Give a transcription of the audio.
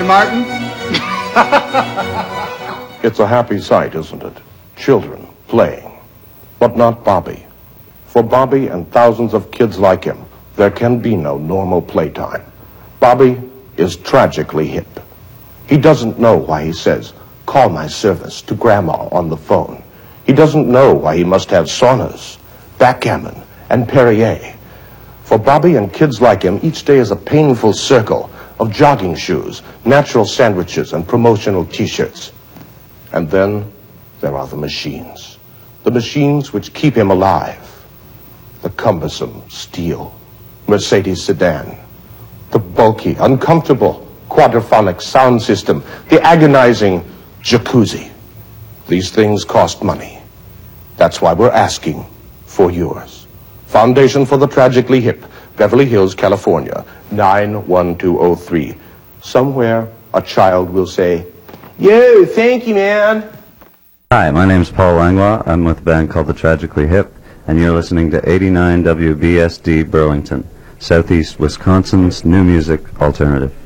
Mr. Martin? It's a happy sight, isn't it? Children playing. But not Bobby. For Bobby and thousands of kids like him, there can be no normal playtime. Bobby is tragically hip. He doesn't know why he says, "Call my service," to Grandma on the phone. He doesn't know why he must have saunas, backgammon, and Perrier. For Bobby and kids like him, each day is a painful circle of jogging shoes, natural sandwiches, and promotional T-shirts. And then there are the machines. The machines which keep him alive. The cumbersome steel Mercedes sedan. The bulky, uncomfortable quadraphonic sound system. The agonizing jacuzzi. These things cost money. That's why we're asking for yours. Foundation for the Tragically Hip, Beverly Hills, California, 91203. Somewhere a child will say, "Yo, thank you, man." Hi, my name's Paul Langlois. I'm with a band called The Tragically Hip, and you're listening to 89 WBSD Burlington, Southeast Wisconsin's new music alternative.